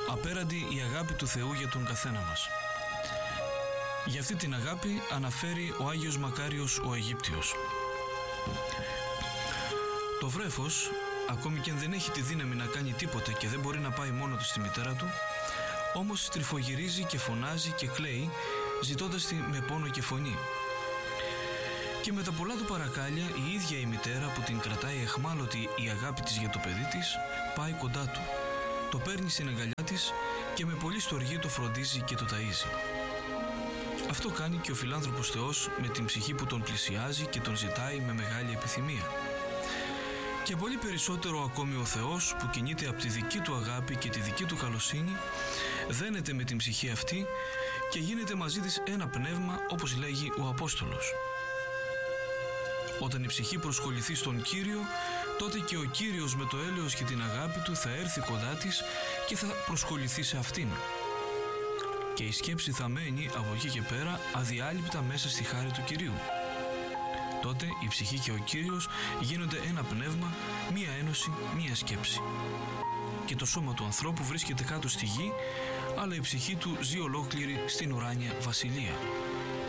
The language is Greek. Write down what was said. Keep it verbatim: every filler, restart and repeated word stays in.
απέραντι η αγάπη του Θεού για τον καθένα μας. Για αυτή την αγάπη αναφέρει ο Άγιος Μακάριος ο Αιγύπτιος. Το βρέφος, ακόμη και αν δεν έχει τη δύναμη να κάνει τίποτε και δεν μπορεί να πάει μόνο του στη μητέρα του, όμως τρυφογυρίζει και φωνάζει και κλαίει, ζητώντας τη με πόνο και φωνή. Και με τα πολλά του παρακάλια η ίδια η μητέρα που την κρατάει αιχμάλωτη η αγάπη της για το παιδί της, πάει κοντά του, το παίρνει στην αγκαλιά της και με πολύ στοργή το φροντίζει και το ταΐζει. Αυτό κάνει και ο φιλάνθρωπος Θεός με την ψυχή που τον πλησιάζει και τον ζητάει με μεγάλη επιθυμία. Και πολύ περισσότερο ακόμη ο Θεός που κινείται από τη δική του αγάπη και τη δική του καλοσύνη, δένεται με την ψυχή αυτή και γίνεται μαζί της ένα πνεύμα, όπως λέγει ο Απόστολος. Όταν η ψυχή προσχοληθεί στον Κύριο, τότε και ο Κύριος με το έλεος και την αγάπη του θα έρθει κοντά της και θα προσχοληθεί σε αυτήν. Και η σκέψη θα μένει από εκεί και πέρα αδιάλειπτα μέσα στη χάρη του Κυρίου. Τότε η ψυχή και ο Κύριος γίνονται ένα πνεύμα, μία ένωση, μία σκέψη. Και το σώμα του ανθρώπου βρίσκεται κάτω στη γη, αλλά η ψυχή του ζει ολόκληρη στην ουράνια βασιλεία.